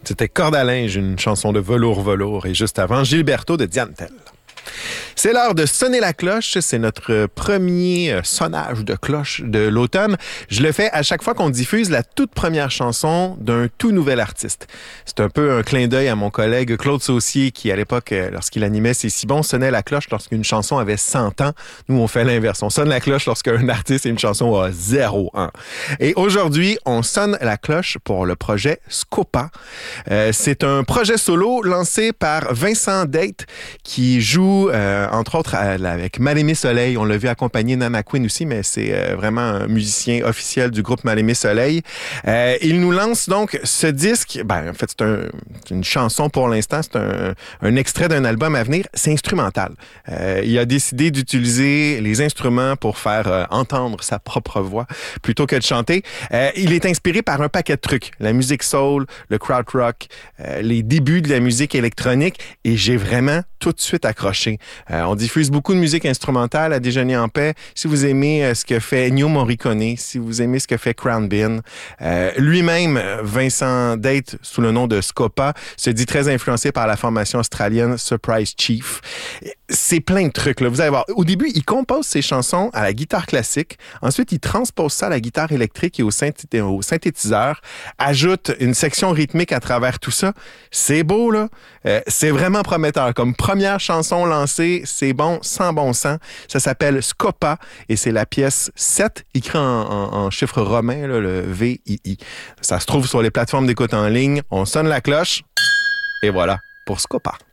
C'était Corde à linge, une chanson de Velours Velours, et juste avant, Gilberto de Diane Tell. C'est l'heure de sonner la cloche. C'est notre premier sonnage de cloche de l'automne. Je le fais à chaque fois qu'on diffuse la toute première chanson d'un tout nouvel artiste. C'est un peu un clin d'œil à mon collègue Claude Saucier qui, à l'époque, lorsqu'il animait C'est si bon, sonnait la cloche lorsqu'une chanson avait 100 ans. Nous, on fait l'inverse. On sonne la cloche lorsqu'un artiste et une chanson a 0 ans. Et aujourd'hui, on sonne la cloche pour le projet Scopa. C'est un projet solo lancé par Vincent Date qui joue entre autres avec Mal-Aimé Soleil. On l'a vu accompagner Nana Queen aussi, mais c'est vraiment un musicien officiel du groupe Mal-Aimé Soleil. Il nous lance donc ce disque. En fait, c'est une chanson pour l'instant. C'est un extrait d'un album à venir. C'est instrumental. Il a décidé d'utiliser les instruments pour faire entendre sa propre voix plutôt que de chanter. Il est inspiré par un paquet de trucs. La musique soul, le krautrock, les débuts de la musique électronique. Et j'ai vraiment tout de suite accroché. On diffuse beaucoup de musique instrumentale à Déjeuner en paix. Si vous aimez ce que fait Ennio Morricone, si vous aimez ce que fait Crown Bean, lui-même, Vincent Date, sous le nom de Scopa, se dit très influencé par la formation australienne Surprise Chief. C'est plein de trucs, là. Vous allez voir. Au début, il compose ses chansons à la guitare classique. Ensuite, il transpose ça à la guitare électrique et au synthétiseur. Ajoute une section rythmique à travers tout ça. C'est beau, là. C'est vraiment prometteur. Comme première chanson lancée, c'est bon, sans bon sens. Ça s'appelle Scopa et c'est la pièce 7, écrit en chiffre romain, là, le VII. Ça se trouve sur les plateformes d'écoute en ligne. On sonne la cloche et voilà pour Scopa.